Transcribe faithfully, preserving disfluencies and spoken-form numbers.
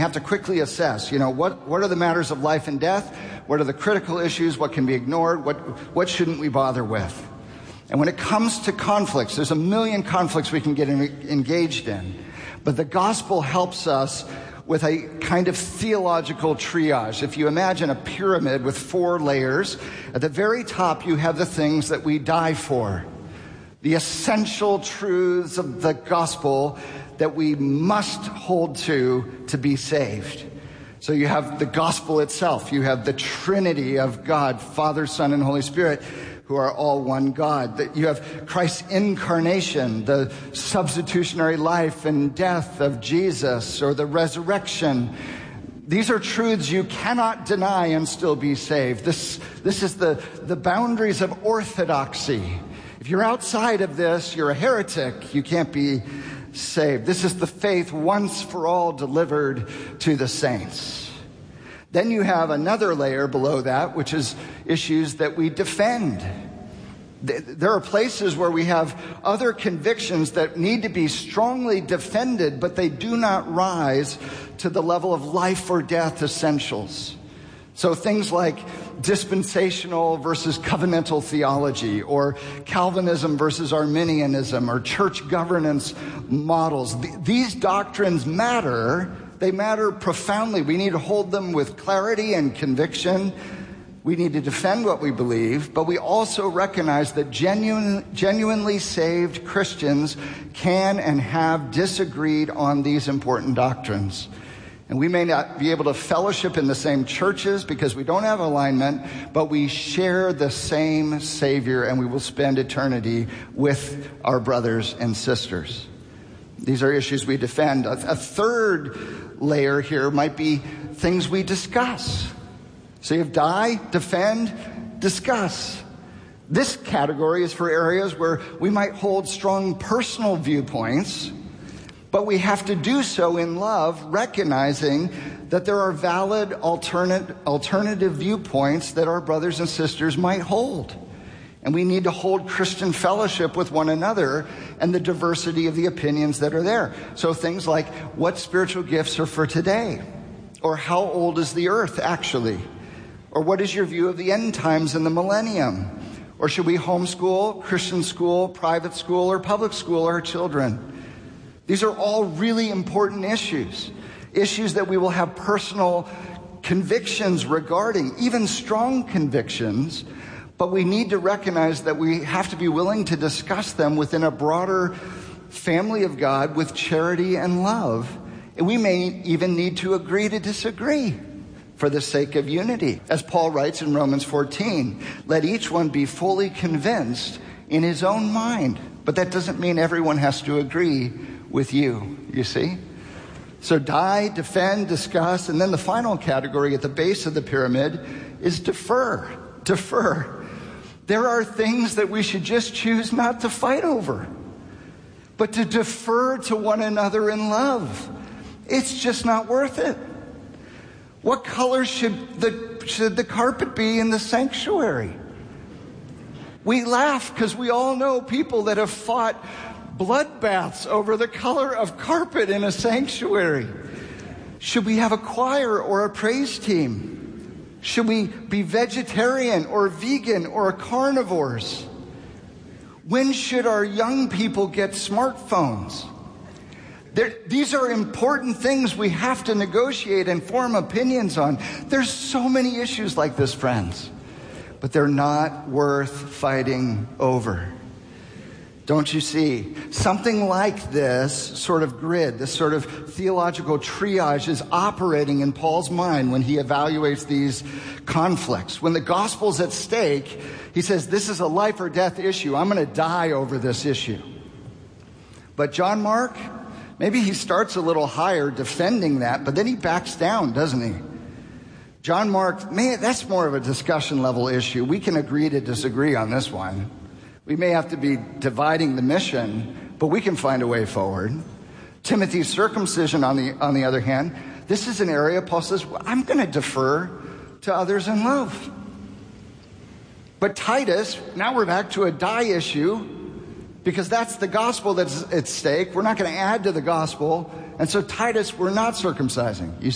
have to quickly assess, you know, what, what are the matters of life and death? What are the critical issues? What can be ignored? What, what shouldn't we bother with? And when it comes to conflicts, there's a million conflicts we can get in, engaged in. But the gospel helps us with a kind of theological triage. If you imagine a pyramid with four layers, at the very top you have the things that we die for. The essential truths of the gospel that we must hold to to be saved. So you have the gospel itself. You have the Trinity of God, Father, Son, and Holy Spirit, who are all one God. You have Christ's incarnation, the substitutionary life and death of Jesus, or the resurrection. These are truths you cannot deny and still be saved. This, this is the, the boundaries of orthodoxy. If you're outside of this, you're a heretic. You can't be saved. This is the faith once for all delivered to the saints. Then you have another layer below that, which is issues that we defend. There are places where we have other convictions that need to be strongly defended, but they do not rise to the level of life or death essentials. So things like dispensational versus covenantal theology, or Calvinism versus Arminianism, or church governance models. These doctrines matter. They matter profoundly. We need to hold them with clarity and conviction. We need to defend what we believe, but we also recognize that genuine, genuinely saved Christians can and have disagreed on these important doctrines. And we may not be able to fellowship in the same churches because we don't have alignment, but we share the same Savior, and we will spend eternity with our brothers and sisters. These are issues we defend. A, a third layer here might be things we discuss. So you have die, defend, discuss. This category is for areas where we might hold strong personal viewpoints, but we have to do so in love, recognizing that there are valid alternate, alternative viewpoints that our brothers and sisters might hold. And we need to hold Christian fellowship with one another and the diversity of the opinions that are there. So things like, what spiritual gifts are for today? Or how old is the earth actually? Or what is your view of the end times and the millennium? Or should we homeschool, Christian school, private school, or public school our children? These are all really important issues, issues that we will have personal convictions regarding, even strong convictions, but we need to recognize that we have to be willing to discuss them within a broader family of God with charity and love. And we may even need to agree to disagree for the sake of unity. As Paul writes in Romans fourteen, let each one be fully convinced in his own mind. But that doesn't mean everyone has to agree with you, you see? So die, defend, discuss, and then the final category at the base of the pyramid is defer. Defer. There are things that we should just choose not to fight over, but to defer to one another in love. It's just not worth it. What color should the, should the carpet be in the sanctuary? We laugh because we all know people that have fought bloodbaths over the color of carpet in a sanctuary. Should we have a choir or a praise team? Should we be vegetarian or vegan or carnivores? When should our young people get smartphones? There, these are important things we have to negotiate and form opinions on. There's so many issues like this, friends, but they're not worth fighting over. Don't you see? Something like this sort of grid, this sort of theological triage is operating in Paul's mind when he evaluates these conflicts. When the gospel's at stake, he says, this is a life or death issue. I'm going to die over this issue. But John Mark, maybe he starts a little higher defending that, but then he backs down, doesn't he? John Mark, man, that's more of a discussion level issue. We can agree to disagree on this one. We may have to be dividing the mission, but we can find a way forward. Timothy's circumcision, on the on the other hand, this is an area Paul says, well, I'm going to defer to others in love. But Titus, now we're back to a die issue, because that's the gospel that's at stake. We're not going to add to the gospel. And so Titus, we're not circumcising. You